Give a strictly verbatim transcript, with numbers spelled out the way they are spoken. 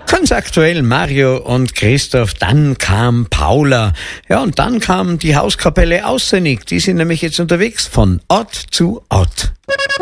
Ganz aktuell Mario und Christoph, dann kam Paula. Ja, und dann kam die Hauskapelle Aussenig. Die sind nämlich jetzt unterwegs von Ort zu Ort.